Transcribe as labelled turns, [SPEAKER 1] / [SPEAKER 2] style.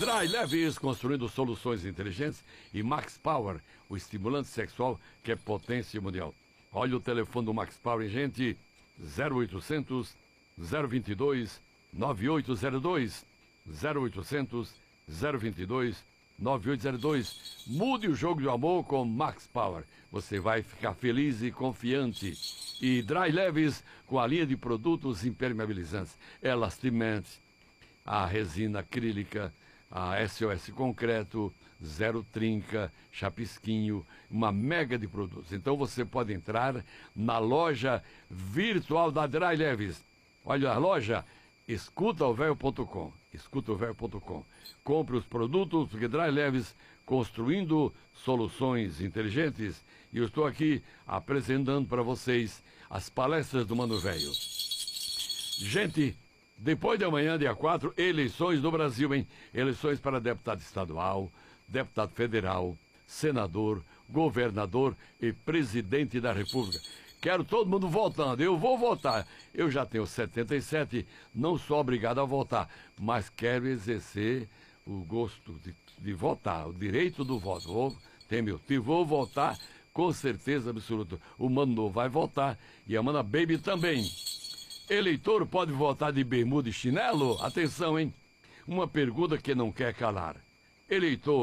[SPEAKER 1] Dry Leves, construindo soluções inteligentes. E Max Power, o estimulante sexual que é potência mundial. Olha o telefone do Max Power, gente. 0800 022 9802. 0800 022 9802. Mude o jogo de amor com Max Power. Você vai ficar feliz e confiante. E Dry Leves, com a linha de produtos impermeabilizantes. Elastiment, a resina acrílica, a SOS Concreto, Zero Trinca, Chapisquinho, uma mega de produtos. Então você pode entrar na loja virtual da Dry Leves. Olha a loja, escutaovelho.com. Escutaovelho.com. Compre os produtos, porque Dry Leves, construindo soluções inteligentes. E eu estou aqui apresentando para vocês as palestras do Mano Velho. Gente, depois de amanhã, dia 4, eleições do Brasil, hein? Eleições para deputado estadual, deputado federal, senador, governador e presidente da República. Quero todo mundo votando, eu vou votar. Eu já tenho 77, não sou obrigado a votar, mas quero exercer o gosto de votar, o direito do voto. Vou votar com certeza absoluta. O Mano vai votar e a Mana Baby também. Eleitor pode votar de bermuda e chinelo? Atenção, hein? Uma pergunta que não quer calar. Eleitor